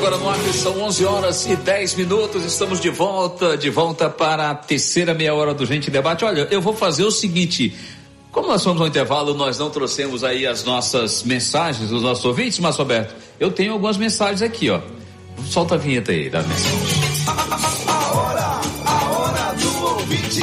agora no Acre, são 11h10, estamos de volta para a terceira meia hora do Gente Debate. Olha, eu vou fazer o seguinte, como nós fomos ao intervalo, nós não trouxemos aí as nossas mensagens dos nossos ouvintes, Márcio Alberto, eu tenho algumas mensagens aqui, ó. Solta a vinheta aí da mensagem. A hora do ouvinte.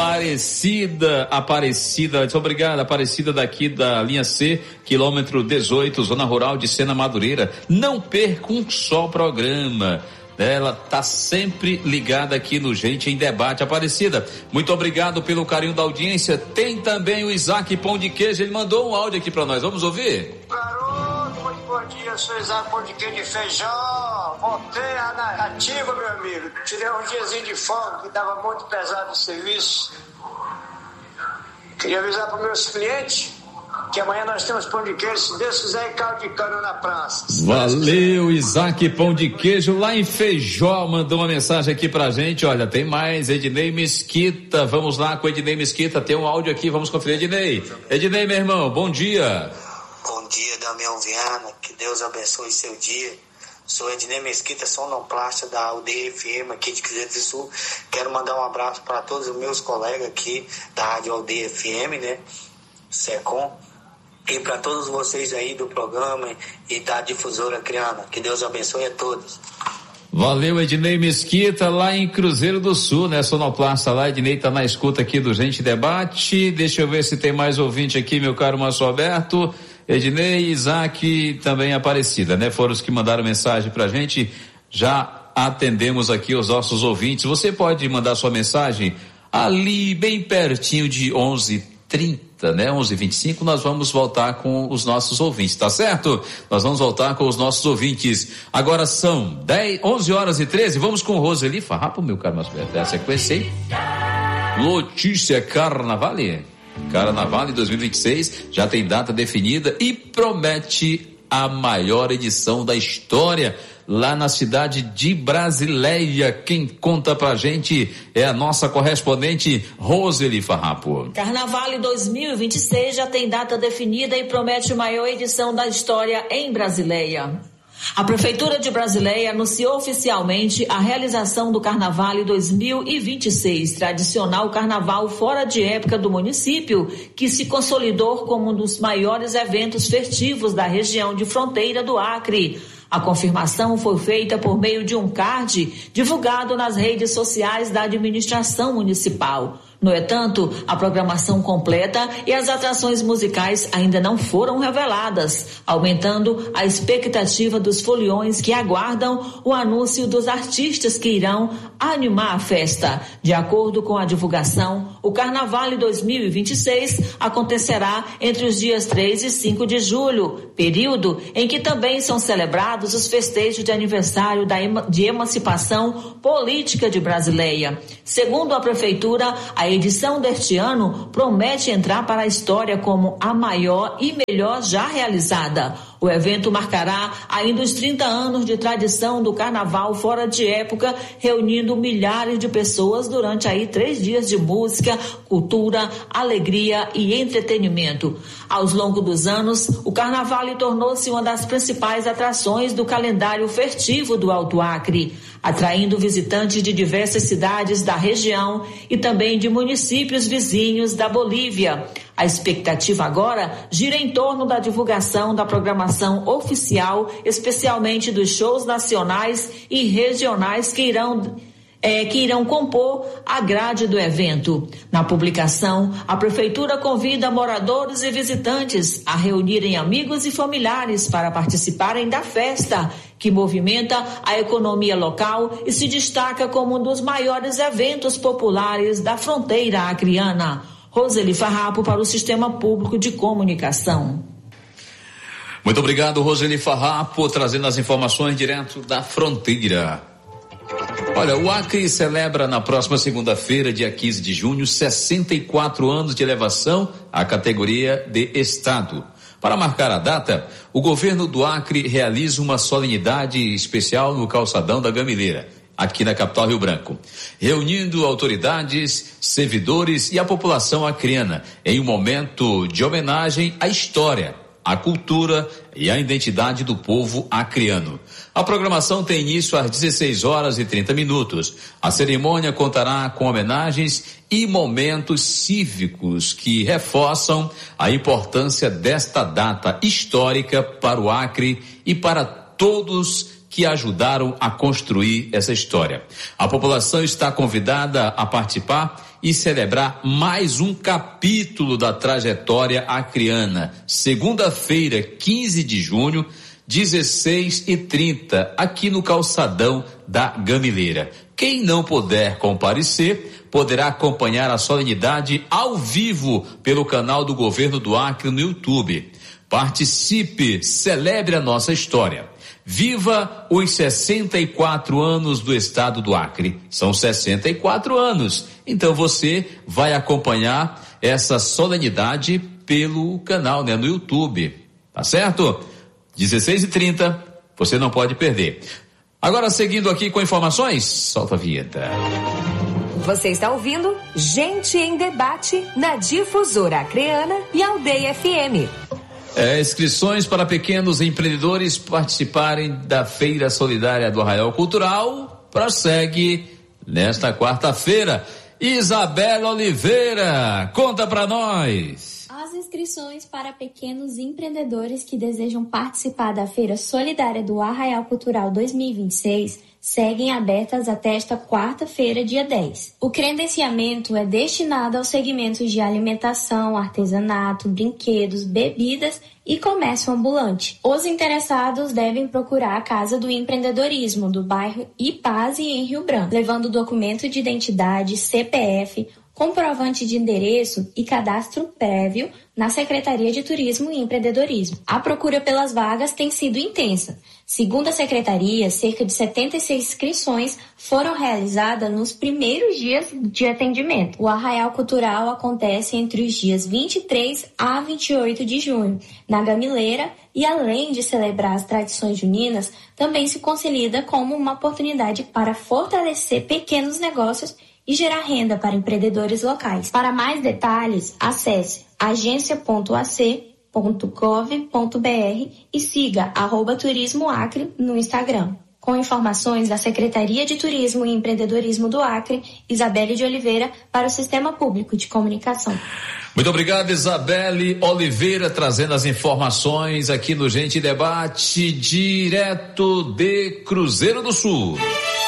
Aparecida, muito obrigado, Aparecida daqui da linha C, quilômetro 18, zona rural de Sena Madureira. Não perca um só programa. Ela tá sempre ligada aqui no Gente em Debate. Aparecida, muito obrigado pelo carinho da audiência. Tem também o Isaac Pão de Queijo, ele mandou um áudio aqui pra nós, vamos ouvir? Garoto, muito bom dia, sou Isaac Pão de Queijo de Feijão. Voltei na ativa, meu amigo. Tirei um diazinho de folga, que tava muito pesado o serviço. Queria avisar para meus clientes que amanhã nós temos pão de queijo, se Deus quiser, e caldo de cana na praça. Valeu, Isaac Pão de Queijo, lá em Feijó, mandou uma mensagem aqui pra gente. Olha, tem mais, Ednei Mesquita, vamos lá com Ednei Mesquita, tem um áudio aqui, vamos conferir, Ednei, meu irmão, bom dia. Bom dia, Damião Viana, que Deus abençoe seu dia. Sou Ednei Mesquita, sonoplasta da Aldeia FM aqui de Cruzeiro do Sul. Quero mandar um abraço para todos os meus colegas aqui da Rádio Aldeia FM, né, Secom, e para todos vocês aí do programa e da difusora Criana. Que Deus abençoe a todos. Valeu, Ednei Mesquita, lá em Cruzeiro do Sul, né, sonoplasta lá. Ednei tá na escuta aqui do Gente Debate. Deixa eu ver se tem mais ouvinte aqui, meu caro Márcio Alberto. Ednei, Isaac, também Aparecida, né? Foram os que mandaram mensagem pra gente. Já atendemos aqui os nossos ouvintes. Você pode mandar sua mensagem ali bem pertinho de 11h30, né? 11h25, nós vamos voltar com os nossos ouvintes, tá certo? Nós vamos voltar com os nossos ouvintes. Agora são 11h13, vamos com Roseli Farrapo, meu caro Márcio Alberto. É a sequência aí. Notícia Carnaval 2026 já tem data definida e promete a maior edição da história lá na cidade de Brasileia. Quem conta pra gente é a nossa correspondente Roseli Farrapo. Carnaval 2026 já tem data definida e promete a maior edição da história em Brasileia. A Prefeitura de Brasileia anunciou oficialmente a realização do Carnaval 2026, tradicional carnaval fora de época do município, que se consolidou como um dos maiores eventos festivos da região de fronteira do Acre. A confirmação foi feita por meio de um card divulgado nas redes sociais da administração municipal. No entanto, a programação completa e as atrações musicais ainda não foram reveladas, aumentando a expectativa dos foliões que aguardam o anúncio dos artistas que irão animar a festa. De acordo com a divulgação, o Carnaval 2026 acontecerá entre os dias 3 e 5 de julho, período em que também são celebrados os festejos de aniversário de emancipação política de Brasileia. Segundo a Prefeitura, a edição deste ano promete entrar para a história como a maior e melhor já realizada. O evento marcará ainda os 30 anos de tradição do carnaval fora de época, reunindo milhares de pessoas durante aí 3 dias de música, cultura, alegria e entretenimento. Ao longo dos anos, o carnaval tornou-se uma das principais atrações do calendário festivo do Alto Acre, atraindo visitantes de diversas cidades da região e também de municípios vizinhos da Bolívia. A expectativa agora gira em torno da divulgação da programação oficial, especialmente dos shows nacionais e regionais que irão compor a grade do evento. Na publicação, a Prefeitura convida moradores e visitantes a reunirem amigos e familiares para participarem da festa, que movimenta a economia local e se destaca como um dos maiores eventos populares da fronteira acreana. Roseli Farrapo para o Sistema Público de Comunicação. Muito obrigado, Roseli Farrapo, trazendo as informações direto da fronteira. Olha, o Acre celebra na próxima segunda-feira, dia 15 de junho, 64 anos de elevação à categoria de Estado. Para marcar a data, o governo do Acre realiza uma solenidade especial no calçadão da Gamileira, aqui na capital Rio Branco, reunindo autoridades, servidores e a população acreana em um momento de homenagem à história, a cultura e a identidade do povo acreano. A programação tem início às 16h30. A cerimônia contará com homenagens e momentos cívicos que reforçam a importância desta data histórica para o Acre e para todos que ajudaram a construir essa história. A população está convidada a participar e celebrar mais um capítulo da trajetória acreana. Segunda-feira, 15 de junho, 16h30, aqui no calçadão da Gamileira. Quem não puder comparecer, poderá acompanhar a solenidade ao vivo pelo canal do Governo do Acre no YouTube. Participe, celebre a nossa história. Viva os 64 anos do estado do Acre. São 64 anos. Então você vai acompanhar essa solenidade pelo canal, no YouTube. Tá certo? 16h30, você não pode perder. Agora, seguindo aqui com informações, solta a vinheta. Você está ouvindo Gente em Debate na Difusora Acreana e Aldeia FM. Inscrições para pequenos empreendedores participarem da Feira Solidária do Arraial Cultural prossegue nesta quarta-feira. Isabela Oliveira, conta para nós. As inscrições para pequenos empreendedores que desejam participar da Feira Solidária do Arraial Cultural 2026 seguem abertas até esta quarta-feira, dia 10. O credenciamento é destinado aos segmentos de alimentação, artesanato, brinquedos, bebidas e comércio ambulante. Os interessados devem procurar a Casa do Empreendedorismo do bairro Ipase, em Rio Branco, levando documento de identidade, CPF, comprovante de endereço e cadastro prévio na Secretaria de Turismo e Empreendedorismo. A procura pelas vagas tem sido intensa. Segundo a Secretaria, cerca de 76 inscrições foram realizadas nos primeiros dias de atendimento. O Arraial Cultural acontece entre os dias 23 a 28 de junho, na Gamileira, e além de celebrar as tradições juninas, também se consolida como uma oportunidade para fortalecer pequenos negócios e gerar renda para empreendedores locais. Para mais detalhes, acesse agência.ac.gov.br e siga @Turismo Acre no Instagram. Com informações da Secretaria de Turismo e Empreendedorismo do Acre, Isabelle de Oliveira, para o Sistema Público de Comunicação. Muito obrigado, Isabelle Oliveira, trazendo as informações aqui no Gente Debate, direto de Cruzeiro do Sul.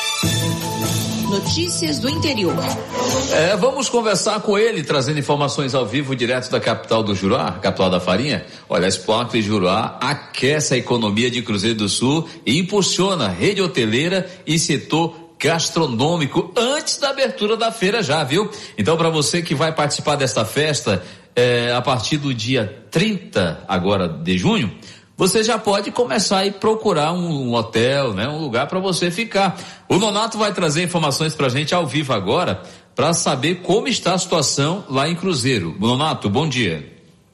Notícias do interior. Vamos conversar com ele, trazendo informações ao vivo, direto da capital do Juruá, capital da farinha. Olha, a Expo Acre Juruá aquece a economia de Cruzeiro do Sul e impulsiona a rede hoteleira e setor gastronômico antes da abertura da feira já, viu? Então, para você que vai participar desta festa, a partir do dia 30 agora de junho, você já pode começar a procurar um hotel, um lugar para você ficar. O Nonato vai trazer informações pra gente ao vivo agora, para saber como está a situação lá em Cruzeiro. Nonato, bom dia.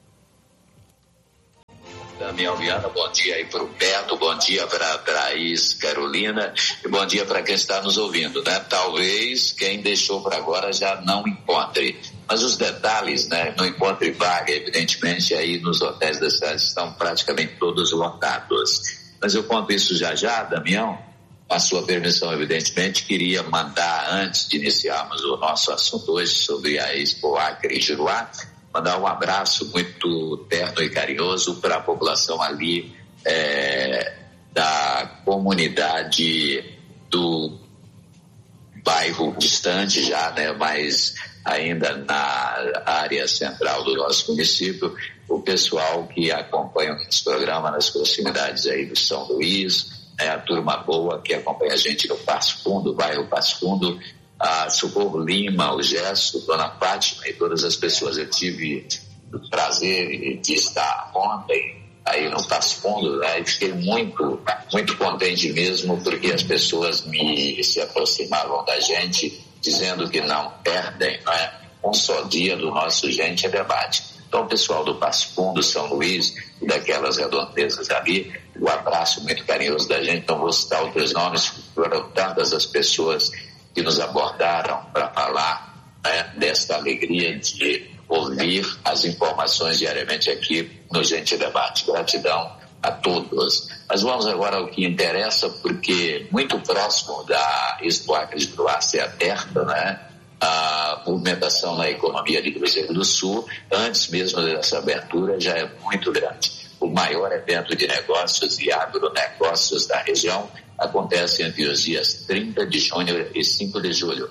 Damião Viana, bom dia aí pro Beto, bom dia para Thaís Carolina e bom dia para quem está nos ouvindo, Talvez quem deixou para agora já não encontre, mas os detalhes, não encontre vaga, evidentemente aí nos hotéis da cidade estão praticamente todos lotados, mas eu conto isso já, Damião, com a sua permissão, evidentemente, queria mandar, antes de iniciarmos o nosso assunto hoje sobre a Expo Acre Juruá, mandar um abraço muito terno e carinhoso para a população ali da comunidade do bairro distante já, mas ainda na área central do nosso município, o pessoal que acompanha esse programa nas proximidades aí do São Luís, a turma boa que acompanha a gente no Passo Fundo, bairro Passo Fundo, a Socorro Lima, o Gesso, Dona Fátima e todas as pessoas. Eu tive o prazer de estar ontem aí no Passo Fundo, e fiquei muito, muito contente mesmo, porque as pessoas se aproximavam da gente, dizendo que não perdem um só dia do nosso Gente Debate. Então, o pessoal do Passo Fundo, São Luís e daquelas redondezas ali, o abraço muito carinhoso da gente. Não vou citar outros nomes, foram tantas as pessoas que nos abordaram para falar desta alegria de ouvir as informações diariamente aqui no Gente Debate. Gratidão a todos. Mas vamos agora ao que interessa, porque muito próximo da Expo Acre Juruá ser aberta, né? A movimentação na economia de Cruzeiro do Sul, antes mesmo dessa abertura, já é muito grande. O maior evento de negócios e agronegócios da região acontece entre os dias 30 de junho e 5 de julho.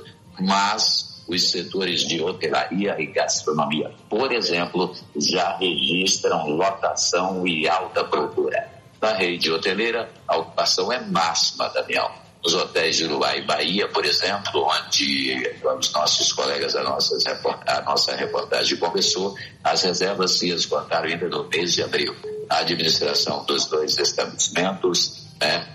Mas os setores de hotelaria e gastronomia, por exemplo, já registram lotação e alta procura. Na rede hoteleira, a ocupação é máxima, Daniel. Nos hotéis de Juruá e Bahia, por exemplo, onde os nossos colegas, a nossa reportagem conversou, as reservas se esgotaram ainda no mês de abril. A administração dos dois estabelecimentos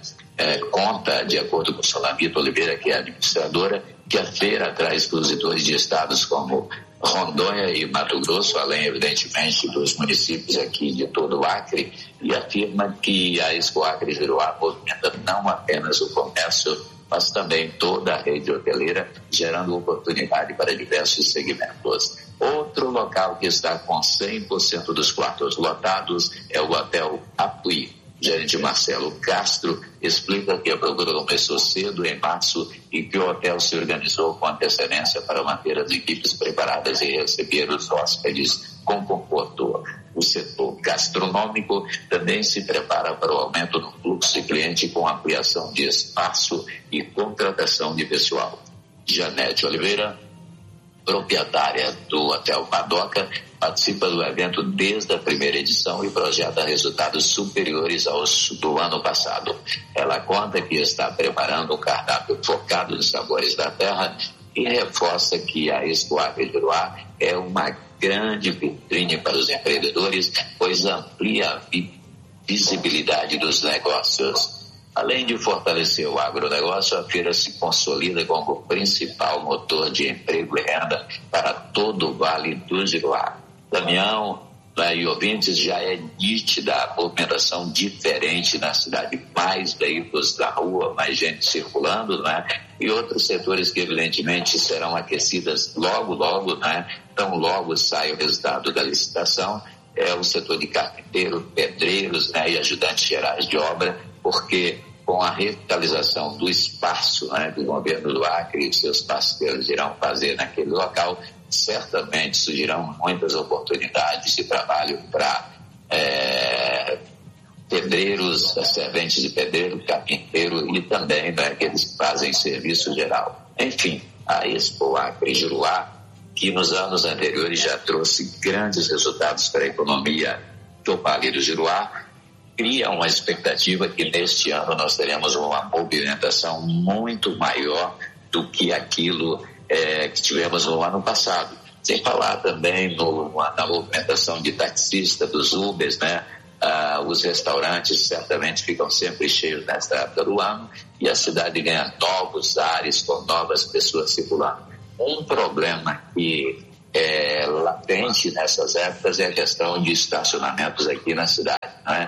conta, de acordo com Solamita Oliveira, que é a administradora, que a feira traz expositores de estados como Rondônia e Mato Grosso, além, evidentemente, dos municípios aqui de todo o Acre, e afirma que a Expo Acre Juruá movimenta não apenas o comércio, mas também toda a rede hoteleira, gerando oportunidade para diversos segmentos. Outro local que está com 100% dos quartos lotados é o Hotel Apuí. O gerente Marcelo Castro explica que a procura começou cedo, em março, e que o hotel se organizou com antecedência para manter as equipes preparadas e receber os hóspedes com conforto. O setor gastronômico também se prepara para o aumento do fluxo de cliente com ampliação de espaço e contratação de pessoal. Janete Oliveira, proprietária do Hotel Padoca, participa do evento desde a primeira edição e projeta resultados superiores aos do ano passado. Ela conta que está preparando um cardápio focado nos sabores da terra e reforça que a Expo Acre Juruá é uma grande vitrine para os empreendedores, pois amplia a visibilidade dos negócios. Além de fortalecer o agronegócio, a feira se consolida como o principal motor de emprego e renda para todo o Vale do Juruá. Damião, e ouvintes, já é nítida a movimentação diferente na cidade. Mais veículos na rua, mais gente circulando, e outros setores que evidentemente serão aquecidas logo, Então logo sai o resultado da licitação, é o setor de carpinteiro, pedreiros, e ajudantes gerais de obra, porque com a revitalização do espaço, do governo do Acre e seus parceiros irão fazer naquele local, certamente surgirão muitas oportunidades de trabalho para pedreiros, serventes de pedreiro, carpinteiro e também aqueles que fazem serviço geral. Enfim, a Expo Acre Juruá, que nos anos anteriores já trouxe grandes resultados para a economia do Vale do Juruá, cria uma expectativa que neste ano nós teremos uma movimentação muito maior do que aquilo que tivemos no ano passado. Sem falar também na movimentação de taxista, dos Ubers, os restaurantes certamente ficam sempre cheios nesta época do ano e a cidade ganha novos ares com novas pessoas circulando. Um problema que é latente nessas épocas é a questão de estacionamentos aqui na cidade,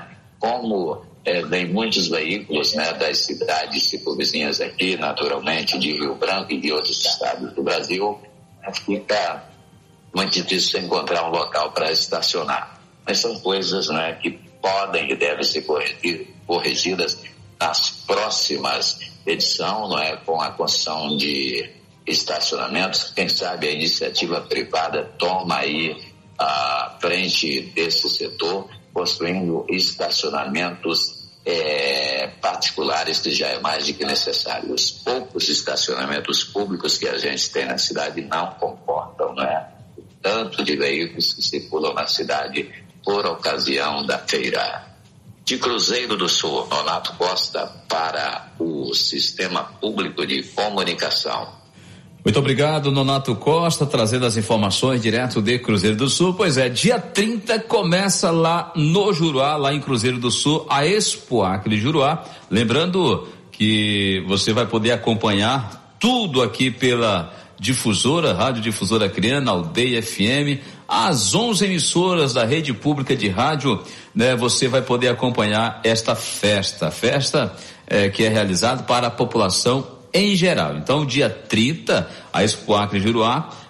Como vem muitos veículos das cidades circunvizinhas aqui, naturalmente, de Rio Branco e de outros estados do Brasil, fica muito difícil encontrar um local para estacionar. Mas são coisas que podem e devem ser corrigidas nas próximas edições, com a construção de estacionamentos. Quem sabe a iniciativa privada toma aí a frente desse setor, construindo estacionamentos particulares, que já é mais do que necessário. Os poucos estacionamentos públicos que a gente tem na cidade não comportam, tanto de veículos que circulam na cidade por ocasião da feira. De Cruzeiro do Sul, Nonato Costa para o Sistema Público de Comunicação. Muito obrigado, Nonato Costa, trazendo as informações direto de Cruzeiro do Sul. Pois é, dia 30 começa lá no Juruá, lá em Cruzeiro do Sul, a Expo Acre Juruá. Lembrando que você vai poder acompanhar tudo aqui pela difusora, Rádio Difusora Acreana, Aldeia FM, as 11 emissoras da rede pública de rádio, você vai poder acompanhar esta festa que é realizada para a população em geral. Então, dia 30, a Expo Acre Juruá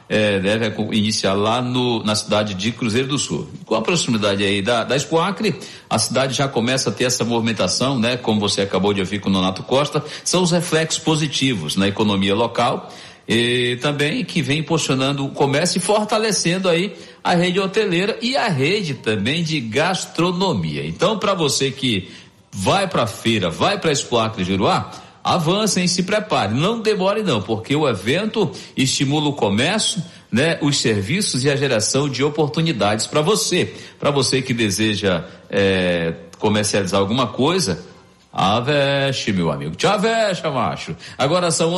deve iniciar lá na cidade de Cruzeiro do Sul. Com a proximidade aí da Expo Acre, a cidade já começa a ter essa movimentação, né? Como você acabou de ouvir com o Nonato Costa, são os reflexos positivos na economia local e também que vem impulsionando o comércio e fortalecendo aí a rede hoteleira e a rede também de gastronomia. Então, para você que vai para a feira, vai para a Expo Acre Giruá, avancem, se prepare, não demore não, porque o evento estimula o comércio, né, os serviços e a geração de oportunidades para você que deseja comercializar alguma coisa. Aveste, meu amigo, te aveste, macho. Agora são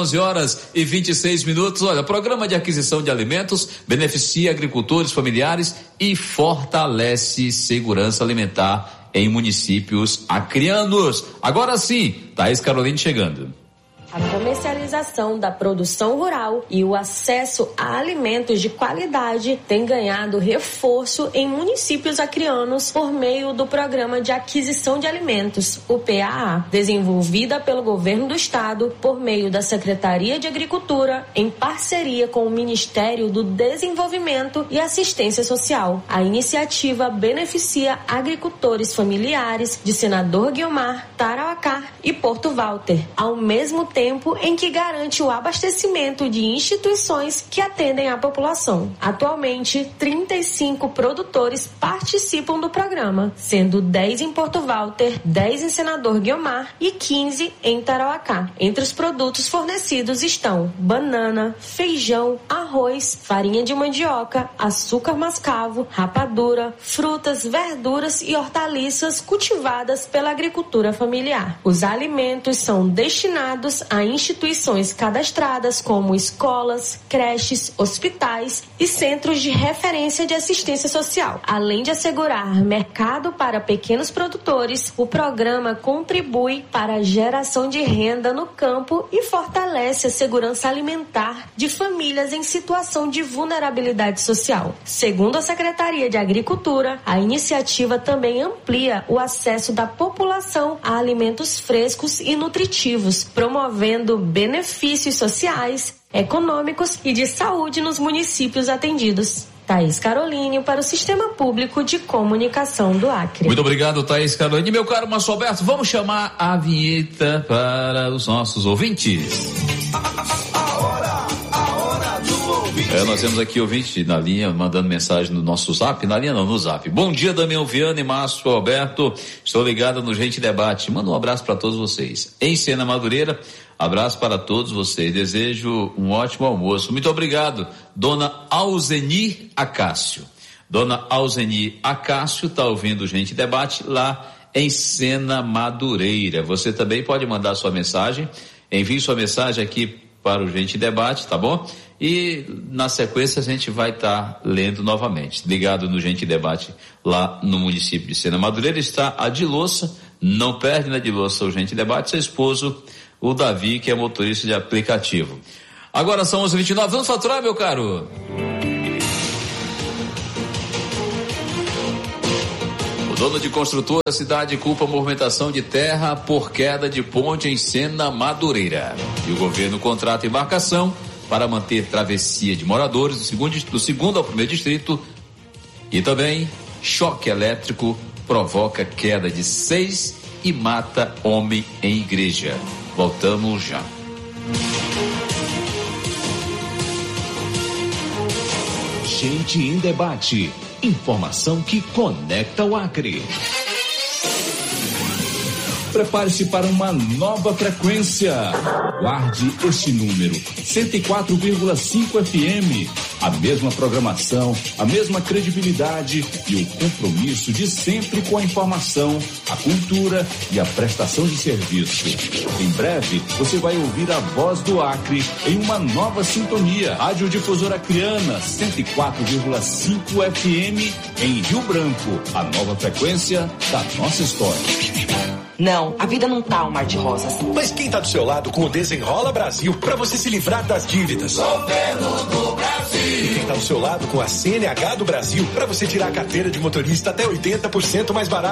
11h26. Olha, programa de aquisição de alimentos beneficia agricultores familiares e fortalece segurança alimentar em municípios acreanos. Agora sim, Thaís Caroline chegando. A comercialização da produção rural e o acesso a alimentos de qualidade tem ganhado reforço em municípios acreanos por meio do Programa de Aquisição de Alimentos, o PAA, desenvolvida pelo Governo do Estado por meio da Secretaria de Agricultura, em parceria com o Ministério do Desenvolvimento e Assistência Social. A iniciativa beneficia agricultores familiares de Senador Guiomar, Tarauacá e Porto Walter, ao mesmo tempo em que garante o abastecimento de instituições que atendem a população. Atualmente, 35 produtores participam do programa, sendo 10 em Porto Walter, 10 em Senador Guiomar e 15 em Tarauacá. Entre os produtos fornecidos estão banana, feijão, arroz, farinha de mandioca, açúcar mascavo, rapadura, frutas, verduras e hortaliças cultivadas pela agricultura familiar. Os alimentos são destinados a instituições cadastradas como escolas, creches, hospitais e centros de referência de assistência social. Além de assegurar mercado para pequenos produtores, o programa contribui para a geração de renda no campo e fortalece a segurança alimentar de famílias em situação de vulnerabilidade social. Segundo a Secretaria de Agricultura, a iniciativa também amplia o acesso da população a alimentos frescos e nutritivos, promovendo benefícios sociais, econômicos e de saúde nos municípios atendidos. Thaís Caroline para o Sistema Público de Comunicação do Acre. Muito obrigado, Thaís Caroline. Meu caro Márcio Alberto, vamos chamar a vinheta para os nossos ouvintes. Nós temos aqui ouvinte na linha, mandando mensagem no nosso zap, na linha não, no zap. Bom dia, Damião Viana e Márcio Alberto, estou ligado no Gente Debate, manda um abraço para todos vocês. Em Sena Madureira, abraço para todos vocês, desejo um ótimo almoço. Muito obrigado, dona Alzenir Acácio. Dona Alzenir Acácio está ouvindo o Gente Debate lá em Sena Madureira. Você também pode mandar sua mensagem, envie sua mensagem aqui para o Gente Debate, tá bom? E na sequência a gente vai estar lendo novamente. Ligado no Gente Debate lá no município de Sena Madureira está a Dilossa, não perde na Dilossa o Gente Debate, seu esposo, o Davi, que é motorista de aplicativo. Agora são 11h29, vamos faturar, meu caro? O dono de construtora da cidade culpa a movimentação de terra por queda de ponte em Sena Madureira. E o governo contrata embarcação para manter travessia de moradores do segundo ao primeiro distrito. E também choque elétrico provoca queda de 6 e mata homem em igreja. Voltamos já. Gente em Debate. Informação que conecta o Acre. Prepare-se para uma nova frequência. Guarde este número, 104,5 FM. A mesma programação, a mesma credibilidade e o compromisso de sempre com a informação, a cultura e a prestação de serviço. Em breve, você vai ouvir a voz do Acre em uma nova sintonia. Rádio Difusora Acreana, 104,5 FM em Rio Branco. A nova frequência da nossa história. Não, a vida não tá um mar de rosas. Mas quem tá do seu lado com o Desenrola Brasil para você se livrar das dívidas? Governo do Brasil. E quem tá do seu lado com a CNH do Brasil para você tirar a carteira de motorista até 80% mais barato?